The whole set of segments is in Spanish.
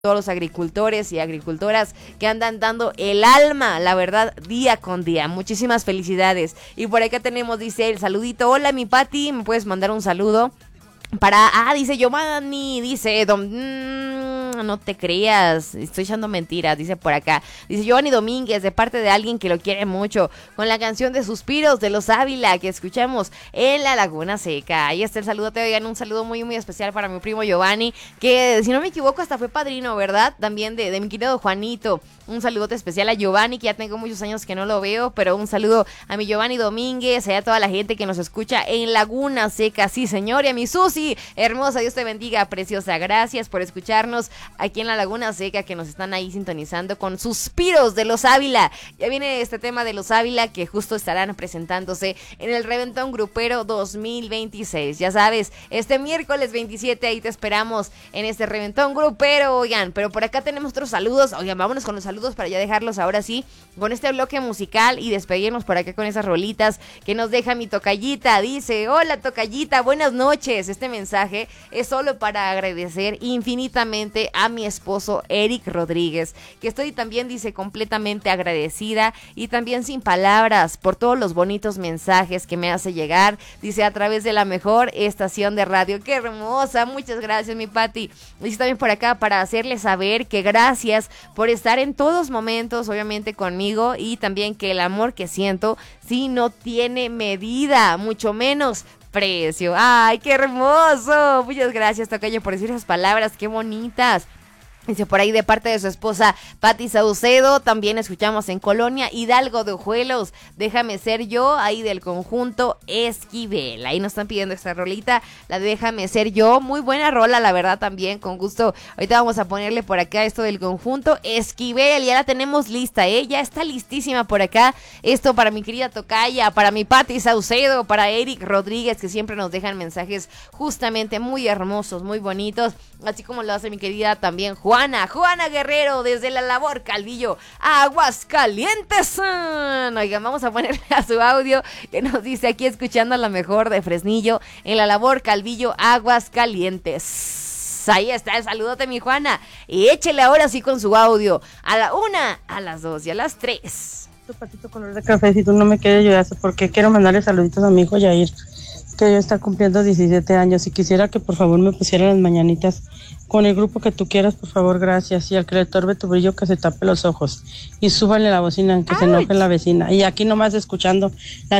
todos los agricultores y agricultoras que andan dando el alma, la verdad, día con día. Muchísimas felicidades. Y por acá tenemos, dice el saludito. Hola, mi Pati, ¿me puedes mandar un saludo? Dice Giovanni, dice no te creas, estoy echando mentiras, dice por acá. Dice Giovanni Domínguez, de parte de alguien que lo quiere mucho, con la canción de Suspiros de los Ávila que escuchamos en la Laguna Seca. Ahí está el saludo, te oigan, un saludo muy muy especial para mi primo Giovanni, que si no me equivoco hasta fue padrino, ¿verdad? También de mi querido Juanito. Un saludote especial a Giovanni, que ya tengo muchos años que no lo veo, pero un saludo a mi Giovanni Domínguez, a toda la gente que nos escucha en Laguna Seca, sí señor, y a mi Susi, hermosa, Dios te bendiga, preciosa, gracias por escucharnos aquí en la Laguna Seca, que nos están ahí sintonizando con Suspiros de los Ávila. Ya viene este tema de los Ávila, que justo estarán presentándose en el Reventón Grupero 2026, ya sabes, este miércoles 27, ahí te esperamos en este Reventón Grupero, oigan, pero por acá tenemos otros saludos, oigan, vámonos con los saludos para ya dejarlos ahora sí con este bloque musical y despedirnos por acá con esas rolitas que nos deja mi tocallita. Dice, hola tocallita, buenas noches. Este mensaje es solo para agradecer infinitamente a mi esposo Eric Rodríguez, que estoy también, dice, completamente agradecida y también sin palabras por todos los bonitos mensajes que me hace llegar, dice, a través de la mejor estación de radio. ¡Qué hermosa! Muchas gracias, mi Pati. Dice también por acá para hacerle saber que gracias por estar en todos momentos, obviamente conmigo, y también que el amor que siento sí no tiene medida, mucho menos precio. ¡Ay, qué hermoso! Muchas gracias, tocayo, por decir esas palabras, qué bonitas. Dice por ahí de parte de su esposa Pati Saucedo, también escuchamos en Colonia Hidalgo de Ojuelos, Déjame Ser Yo, ahí del conjunto Esquivel. Ahí nos están pidiendo esta rolita, la de Déjame Ser Yo, muy buena rola, la verdad, también, con gusto. Ahorita vamos a ponerle por acá esto del conjunto Esquivel, ya la tenemos lista, ya está listísima por acá. Esto para mi querida tocaya, para mi Pati Saucedo, para Eric Rodríguez, que siempre nos dejan mensajes justamente muy hermosos, muy bonitos, así como lo hace mi querida también Juana Guerrero, desde La Labor Calvillo, Aguascalientes. Oigan, vamos a ponerle a su audio que nos dice aquí escuchando a la mejor de Fresnillo en La Labor Calvillo, Aguascalientes. Ahí está el saludote, mi Juana, y échele ahora sí con su audio a la 1, a las 2 y a las 3. Tu patito color de café, si tú no me quieres ayudar, porque quiero mandarle saluditos a mi hijo Yair, que hoy está cumpliendo 17 años y quisiera que por favor me pusiera las mañanitas con el grupo que tú quieras, por favor, gracias. Y al que le torbe tu brillo, que se tape los ojos y súbale la bocina, que se enoje la vecina. Y aquí nomás escuchando la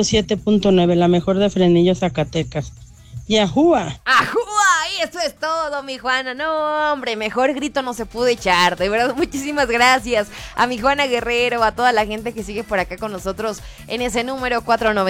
107.9, la mejor de Fresnillo, Zacatecas. ¡Yahúa! ¡Ajúa! Eso es todo, mi Juana. No, hombre, mejor grito no se pudo echar. De verdad, muchísimas gracias a mi Juana Guerrero, a toda la gente que sigue por acá con nosotros en ese número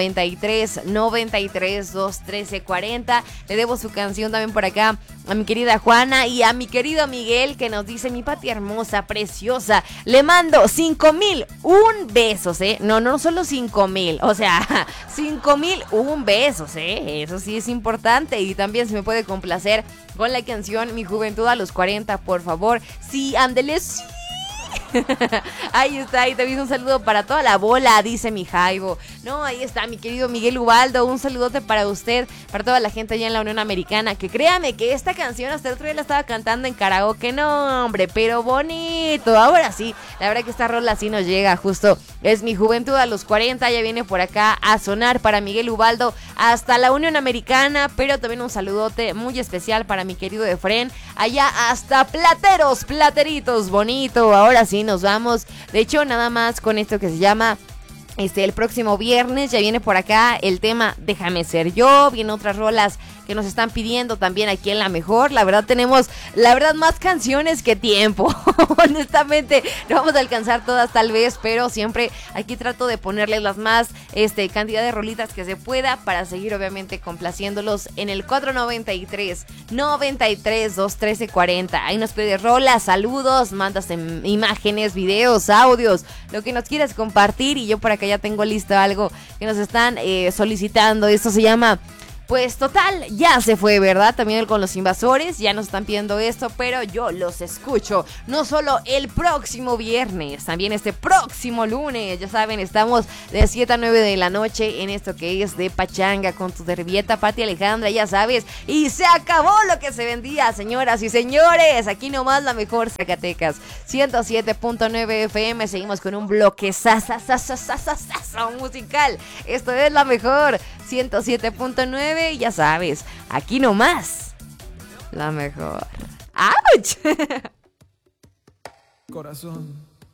493-93-213-40. Le debo su canción también por acá a mi querida Juana y a mi querido Miguel, que nos dice, mi Pati hermosa, preciosa, le mando 5,001 besos, no solo 5,000, o sea, 5,001 besos, eso sí es importante. Y también se me puede complacer con la canción Mi Juventud a los 40, por favor. Sí, ándele, sí. Ahí está, y también un saludo para toda la bola, dice mi Jaibo. No, ahí está mi querido Miguel Ubaldo, un saludote para usted, para toda la gente allá en la Unión Americana, que créame que esta canción hasta el otro día la estaba cantando en karaoke, no hombre, pero bonito. Ahora sí, la verdad que esta rola sí nos llega, justo es Mi Juventud a los 40, ya viene por acá a sonar para Miguel Ubaldo hasta la Unión Americana, pero también un saludote muy especial para mi querido Efren, allá hasta Plateros, Plateritos, bonito. Ahora sí nos vamos, de hecho nada más con esto que se llama el próximo viernes, ya viene por acá el tema Déjame Ser Yo, vienen otras rolas que nos están pidiendo también aquí en La Mejor. La verdad tenemos, más canciones que tiempo. Honestamente, no vamos a alcanzar todas tal vez, pero siempre aquí trato de ponerles las más cantidad de rolitas que se pueda para seguir obviamente complaciéndolos en el 493-93-213-40. Ahí nos pides rolas, saludos, mandas imágenes, videos, audios, lo que nos quieras compartir, y yo por acá ya tengo listo algo que nos están solicitando. Esto se llama pues total, ya se fue, ¿verdad? También con los invasores, ya nos están pidiendo esto, pero yo los escucho, no solo el próximo viernes, también este próximo lunes, ya saben, estamos de 7 a 9 de la noche en esto que es de Pachanga con tu servilleta, Pati Alejandra, ya sabes, y se acabó lo que se vendía, señoras y señores, aquí nomás la mejor Zacatecas, 107.9 FM, seguimos con un bloque musical, esto es la mejor, 107.9, ya sabes, aquí nomás, la mejor. ¡Auch! Corazón.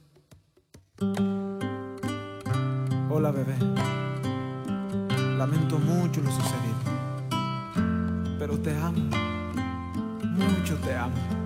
Hola, bebé. Lamento mucho lo sucedido, pero te amo, mucho te amo.